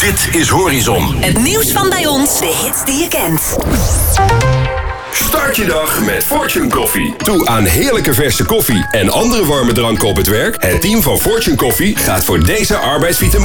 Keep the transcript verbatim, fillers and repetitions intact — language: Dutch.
Dit is Horizon. Het nieuws van bij ons, de hits die je kent. Start je dag met Fortune Koffie. Toe aan heerlijke verse koffie en andere warme dranken op het werk. Het team van Fortune Koffie gaat voor deze arbeidsvitamine